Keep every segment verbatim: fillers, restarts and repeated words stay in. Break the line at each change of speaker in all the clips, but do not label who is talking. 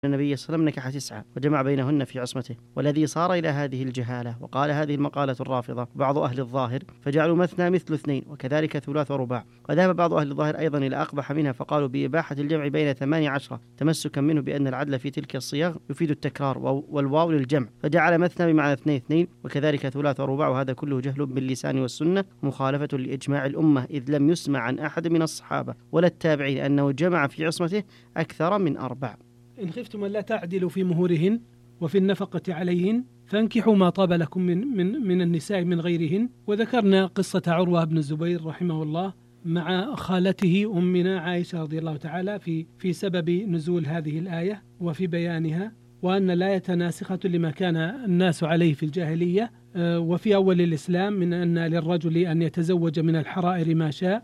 النبي صلى الله عليه وسلم نكح تسعة وجمع بينهن في عصمته، والذي صار إلى هذه الجهالة وقال هذه المقالة الرافضة بعض أهل الظاهر فجعلوا مثنى مثل اثنين وكذلك ثلاث ورباع. وذهب بعض أهل الظاهر أيضا إلى أقبح منها فقالوا بإباحة الجمع بين ثمانية عشرة تمسكا منه بأن العدل في تلك الصيغ يفيد التكرار والواو للجمع، فجعل مثنى بمعنى اثنين اثنين وكذلك ثلاث ورباع، وهذا كله جهل باللسان والسنة مخالفة لإجماع الأمة، إذ لم يسمع عن أحد من الصحابة ولا التابعين أنه جمع في عصمته أكثر من أربع.
إن خفتم أن لا تعدلوا في مهورهن وفي النفقة عليهن فانكحوا ما طاب لكم من, من, من النساء من غيرهن. وذكرنا قصة عروة بن الزبير رحمه الله مع خالته أمنا عائشة رضي الله تعالى في, في سبب نزول هذه الآية وفي بيانها، وأن الآية ناسخة لما كان الناس عليه في الجاهلية وفي أول الإسلام من أن للرجل أن يتزوج من الحرائر ما شاء،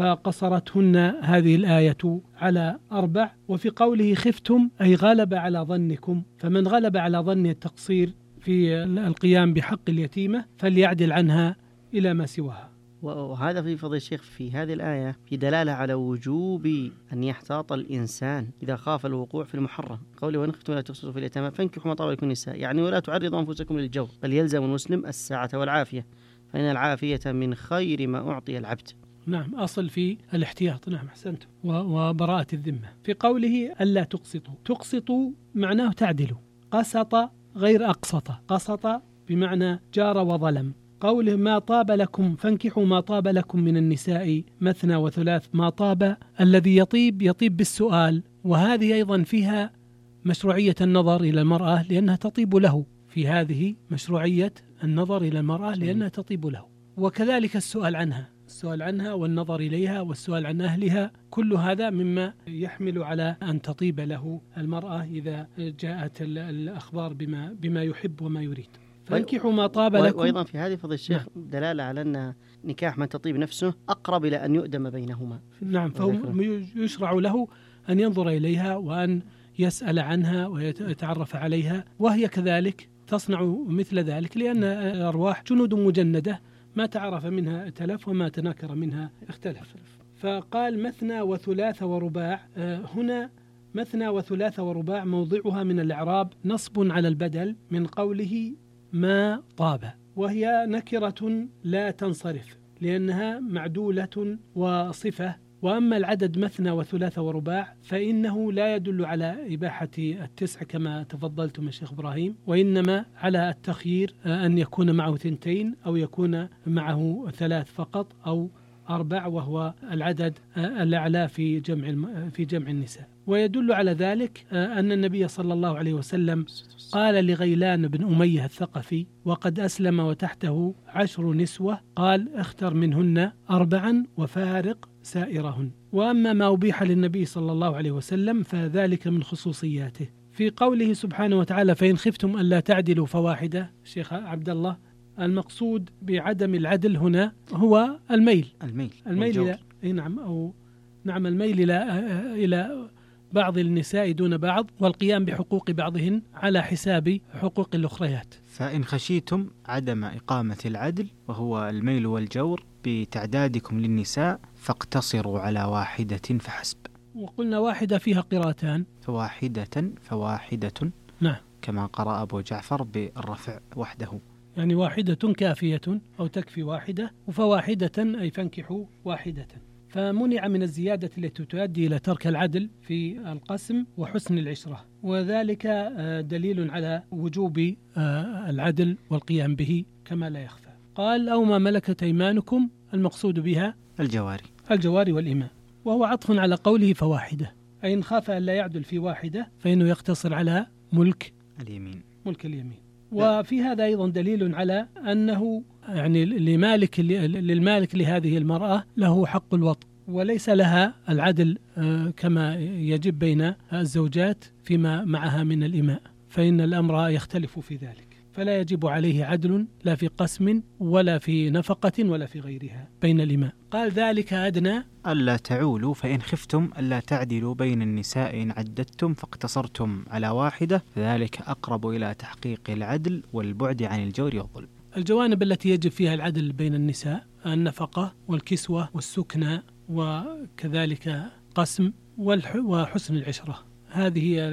فقصرتهن هذه الآية على أربع. وفي قوله خفتم أي غلب على ظنكم، فمن غلب على ظن التقصير في القيام بحق اليتيمة فليعدل عنها إلى ما سواها.
وهذا في فضل الشيخ في هذه الآية في دلالة على وجوب أن يحتاط الإنسان إذا خاف الوقوع في المحرم. قوله وإن خفتم لا تقسطوا في اليتامى فانكحوا ما طاب لكم النساء، يعني ولا تعرضوا أنفسكم للجور، بل يلزم المسلم السعة والعافية، فإن العافية من خير ما أعطي العبد.
نعم، أصل في الاحتياط. نعم أحسنت. وبراءة الذمة. في قوله ألا تقسطوا، تقسطوا معناه تعدلوا، قسط غير أقسط، قسط بمعنى جار وظلم. قوله ما طاب لكم فانكحوا ما طاب لكم من النساء مثنى وثلاث، ما طاب الذي يطيب يطيب بالسؤال، وهذه أيضا فيها مشروعية النظر إلى المرأة لأنها تطيب له، في هذه مشروعية النظر إلى المرأة لأنها تطيب له، وكذلك السؤال عنها السؤال عنها والنظر إليها والسؤال عن أهلها، كل هذا مما يحمل على أن تطيب له المرأة إذا جاءت الأخبار بما, بما يحب وما يريد. فانكحوا ما طاب لكم.
وأيضا في هذه فضل الشيخ دلالة على أن نكاح من تطيب نفسه أقرب إلى أن يؤدم بينهما.
نعم، فهو يشرع له أن ينظر إليها وأن يسأل عنها ويتعرف عليها، وهي كذلك تصنع مثل ذلك، لأن الأرواح جنود مجندة، ما تعرف منها تلف وما تناكر منها اختلف. فقال مثنى وثلاث ورباع. هنا مثنى وثلاث ورباع موضعها من الإعراب نصب على البدل من قوله ما طاب، وهي نكرة لا تنصرف لأنها معدولة وصفة. وأما العدد مثنى وثلاث ورباع فإنه لا يدل على إباحة التسع كما تفضلتم يا شيخ إبراهيم، وإنما على التخيير أن يكون معه ثنتين أو يكون معه ثلاث فقط أو أربع، وهو العدد الأعلى في جمع في جمع النساء. ويدل على ذلك أن النبي صلى الله عليه وسلم قال لغيلان بن أمية الثقفي وقد أسلم وتحته عشر نسوة، قال اختر منهن أربعا وفارق سائرهن. وأما ما أبيح للنبي صلى الله عليه وسلم فذلك من خصوصياته. في قوله سبحانه وتعالى فإن خفتم ألا تعدلوا فواحدة، شيخ عبد الله، المقصود بعدم العدل هنا هو الميل
الميل
الميل إلى أي نعم أو نعم الميل إلى إلى بعض النساء دون بعض، والقيام بحقوق بعضهن على حساب حقوق الأخريات.
فإن خشيتم عدم إقامة العدل وهو الميل والجور بتعدادكم للنساء فاقتصروا على واحدة فحسب.
وقلنا واحدة فيها قراءتان،
فواحدة فواحدة، نعم، كما قرأ أبو جعفر بالرفع وحده،
يعني واحدة كافية أو تكفي واحدة، وفواحدة أي فانكحوا واحدة. فمنع من الزيادة التي تؤدي إلى ترك العدل في القسم وحسن العشرة، وذلك دليل على وجوب العدل والقيام به كما لا يخفى. قال أو ما ملكت أيمانكم، المقصود بها
الجواري
الجواري والإماء، وهو عطف على قوله فواحدة، أي إن خاف أن لا يعدل في واحدة فإنه يقتصر على ملك
اليمين
ملك اليمين. وفي هذا أيضا دليل على أنه يعني لمالك للمالك لهذه المرأة له حق الوطء، وليس لها العدل كما يجب بين الزوجات فيما معها من الإماء، فإن الأمر يختلف في ذلك، فلا يجب عليه عدل لا في قسم ولا في نفقة ولا في غيرها بين الإماء. قال ذلك أدنى
ألا تعولوا فإن خفتم ألا تعدلوا بين النساء إن عددتم فاقتصرتم على واحدة فذلك أقرب إلى تحقيق العدل والبعد عن الجور والظلم.
الجوانب التي يجب فيها العدل بين النساء النفقة والكسوة والسكنى وكذلك قسم وحسن العشرة، هذه